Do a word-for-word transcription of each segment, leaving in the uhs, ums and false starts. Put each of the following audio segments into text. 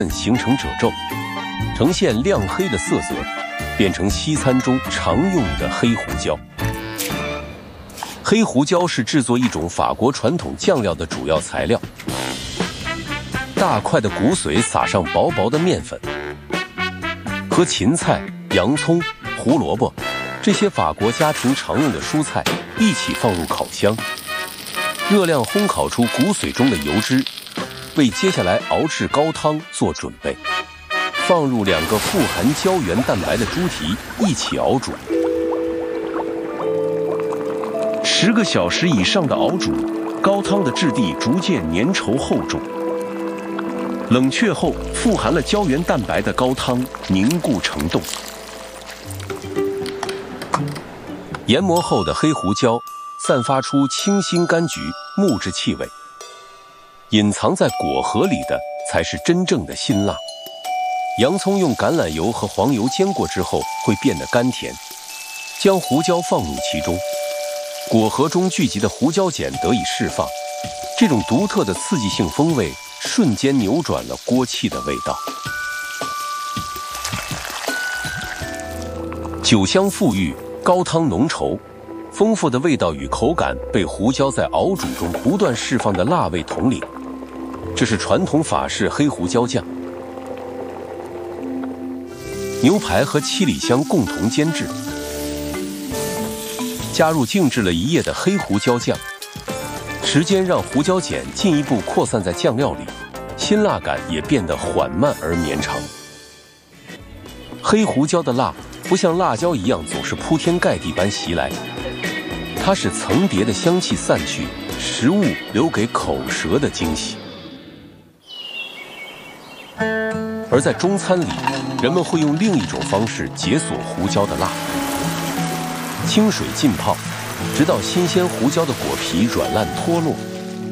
形成褶皱，呈现亮黑的色泽，变成西餐中常用的黑胡椒。黑胡椒是制作一种法国传统酱料的主要材料。大块的骨髓撒上薄薄的面粉，和芹菜、洋葱、胡萝卜这些法国家庭常用的蔬菜一起放入烤箱，热量烘烤出骨髓中的油脂，为接下来熬制高汤做准备。放入两个富含胶原蛋白的猪蹄一起熬煮，十个小时以上的熬煮，高汤的质地逐渐粘稠厚重。冷却后，富含了胶原蛋白的高汤凝固成冻。研磨后的黑胡椒散发出清新柑橘、木质气味，隐藏在果核里的才是真正的辛辣。洋葱用橄榄油和黄油煎过之后会变得甘甜，将胡椒放入其中，果核中聚集的胡椒碱得以释放，这种独特的刺激性风味瞬间扭转了锅气的味道。酒香馥郁，高汤浓稠，丰富的味道与口感被胡椒在熬煮中不断释放的辣味统领。这是传统法式黑胡椒酱。牛排和七里香共同煎制，加入静置了一夜的黑胡椒酱，时间让胡椒碱进一步扩散在酱料里，辛辣感也变得缓慢而绵长。黑胡椒的辣不像辣椒一样总是铺天盖地般袭来，它使层叠的香气散去，食物留给口舌的惊喜。而在中餐里，人们会用另一种方式解锁胡椒的辣：清水浸泡，直到新鲜胡椒的果皮软烂脱落，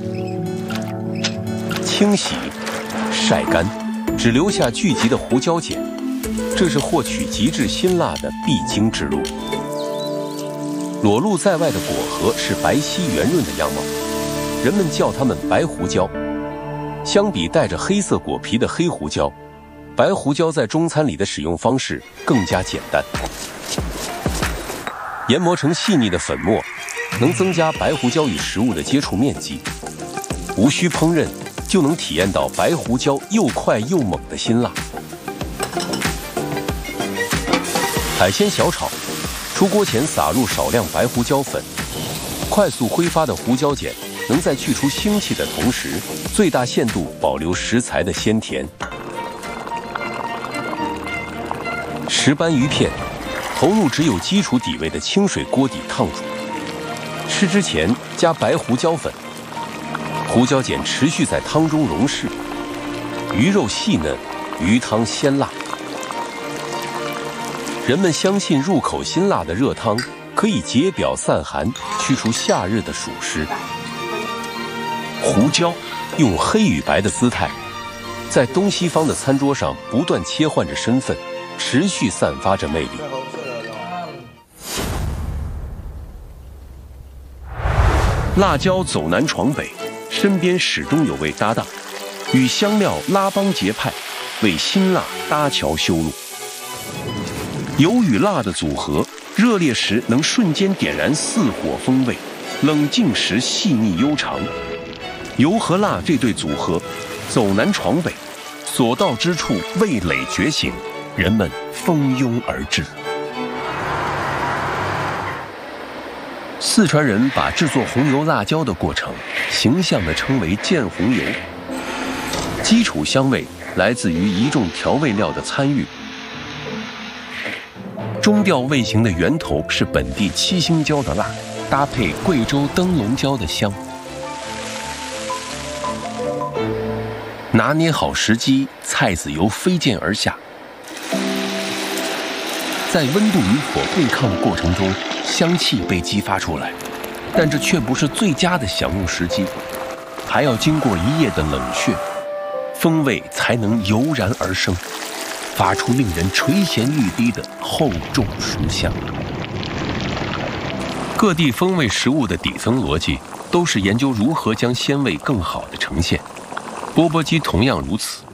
清洗、晒干，只留下聚集的胡椒碱，这是获取极致辛辣的必经之路。裸露在外的果核是白皙圆润的样貌，人们叫它们白胡椒。相比带着黑色果皮的黑胡椒，白胡椒在中餐里的使用方式更加简单。研磨成细腻的粉末，能增加白胡椒与食物的接触面积，无需烹饪就能体验到白胡椒又快又猛的辛辣。海鲜小炒，出锅前撒入少量白胡椒粉，快速挥发的胡椒碱能在去除腥气的同时，最大限度保留食材的鲜甜。石斑鱼片，投入只有基础底味的清水锅底烫煮，吃之前加白胡椒粉，胡椒碱持续在汤中溶释，鱼肉细嫩，鱼汤鲜辣。人们相信入口辛辣的热汤可以解表散寒，驱除夏日的暑湿。胡椒用黑与白的姿态，在东西方的餐桌上不断切换着身份，持续散发着魅力。辣椒走南闯北，身边始终有位搭档，与香料拉帮结派，为辛辣搭桥修路。油与辣的组合，热烈时能瞬间点燃四火风味，冷静时细腻悠长。油和辣这对组合，走南闯北，所到之处味蕾觉醒，人们蜂拥而至。四川人把制作红油辣椒的过程形象地称为见红油，基础香味来自于一众调味料的参与。中调味型的源头是本地七星椒的辣，搭配贵州灯笼椒的香。拿捏好时机，菜籽油飞溅而下，在温度与火对抗的过程中，香气被激发出来，但这却不是最佳的享用时机，还要经过一夜的冷却，风味才能油然而生，发出令人垂涎欲滴的厚重书香。各地风味食物的底层逻辑都是研究如何将鲜味更好地呈现，钵钵鸡同样如此。